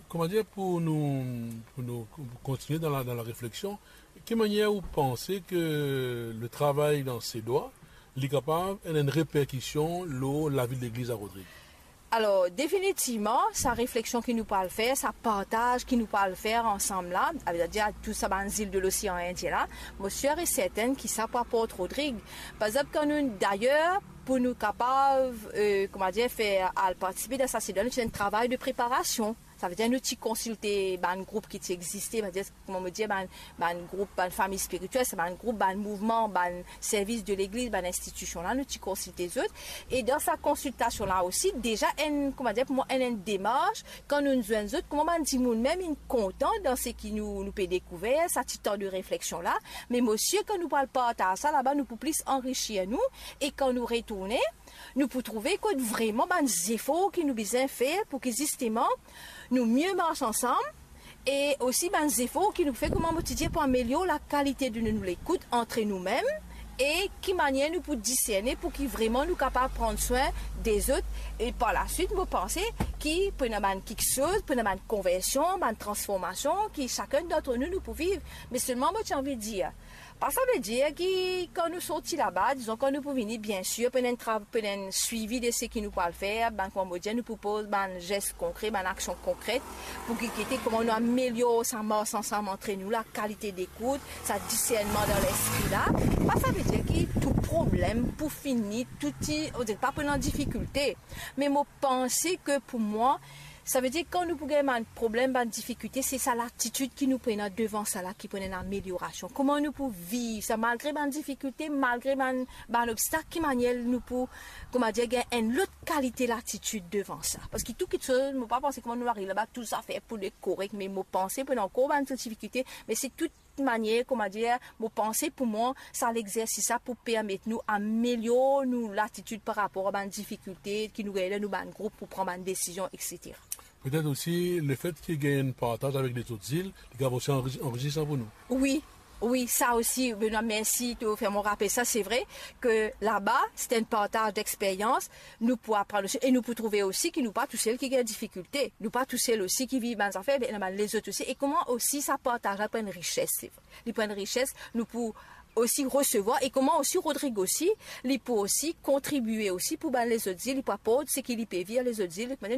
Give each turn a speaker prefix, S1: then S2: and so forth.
S1: comment dire, pour nous continuer dans la réflexion, quelle manière vous pensez que le travail dans ces doigts est capable d'une répercussion sur la vie de l'église à Rodrigue?
S2: Alors, définitivement, sa réflexion qui nous parle faire, sa partage qui nous parle faire ensemble là, c'est-à-dire tout ça dans les îles de l'océan Indien là, monsieur est certaine qui ça apporte Rodrigue. Par exemple, quand nous, d'ailleurs, pour nous capables, comment dire, faire, à participer dans ça, c'est un travail de préparation. Ça veut dire nous tu consulter un groupe qui existait, comment me dire, un groupe, une famille spirituelle, c'est un groupe, un mouvement, un service de l'église, une institution là, nous tu consulter les autres. Et dans sa consultation là aussi, déjà, comment dire, pour moi, une démarche, quand nous nous autres, comment on dit, nous-mêmes, nous content dans ce qui nous peut découvrir, ça petit temps de réflexion là. Mais monsieur, quand nous parlons pas à ça là-bas, nous pouvons plus enrichir nous, et quand nous retournons, nous pouvons trouver que vraiment, des efforts qui nous besoin faire pour que justement, nous mieux marchons ensemble et aussi des efforts qui nous fait comment motiver pour améliorer la qualité de nous l'écoute entre nous-mêmes et qui manière nous pour discerner pour qu'ils vraiment nous capables de prendre soin des autres et par la suite nous penser qui peut nous quelque chose peut nous une conversion une transformation qui chacun d'entre nous nous peut vivre mais seulement moi j'ai envie de dire parce que ça veut dire que quand nous sortis là-bas, disons quand nous pouvons venir, bien sûr, pour un suivi de ce qui nous parle faire, nous propose un geste concret, une action concrète, pour comment nous améliorer sa marche ensemble entre nous, la qualité d'écoute, sa discernement dans l'esprit là. Parce que ça veut dire que tout problème, pour finir, tout on dit pas pour une difficulté, mais moi penser que pour moi, ça veut dire que quand nous avons un problème, une difficulté, c'est ça l'attitude qui nous prend devant ça là, qui prend une amélioration. Comment nous pouvons vivre ça malgré une difficulté, malgré un obstacle, qui manière nous pouvons, comment dire, gagner une autre qualité l'attitude devant ça. Parce que tout quelque chose, je ne pas penser comment nous arrivons là-bas, tout ça fait pour être correct, mais je pense pour encore une difficulté, mais c'est toute manière, comment dire, mon pensée pour moi, ça l'exercice ça pour permettre nous améliorer nous l'attitude par rapport à une difficulté qui nous gagne nous un groupe pour prendre une décision, etc.
S1: Peut-être aussi le fait qu'il y ait un partage avec les autres îles, qui va aussi enrichissant pour nous.
S2: Oui, ça aussi, Benoît, merci de faire mon rappel. Ça, c'est vrai que là-bas, c'est un partage d'expérience. Nous pouvons apprendre aussi, et nous pouvons trouver aussi que nous pas tous ceux qui ont des difficultés. Nous pas tous ceux aussi qui vivent dans affaires, mais les autres aussi. Et comment aussi ça partage après une richesse, c'est vrai. Les points de richesse, nous pouvons aussi recevoir et comment aussi Rodrigue aussi, il peut aussi contribuer aussi pour les autres îles, il peut apporter ce qu'il peut vivre les autres îles.